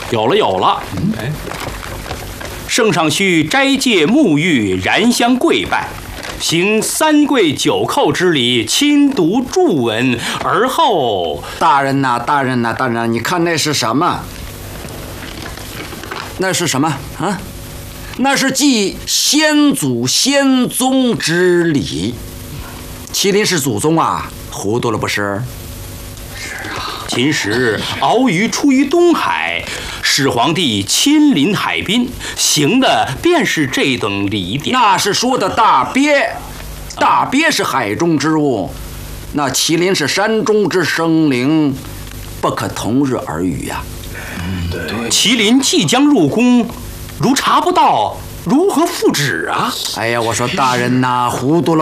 有了。哎，圣上须斋戒沐浴，燃香跪拜，行3跪9叩之礼，亲读祝文，而后。 大人呐，大人呐，大人，你看那是什么？那是什么啊？那是祭先祖先宗之礼。麒麟是祖宗啊，糊涂了不是？ 秦时鳌鱼出于东海，始皇帝亲临海滨，行的便是这等礼典。 那是说的大鳖，大鳖是海中之物，那麒麟是山中之生灵，不可同日而语呀。 对，麒麟即将入宫，如查不到，如何复旨啊？ 哎呀，我说大人呐，糊涂了。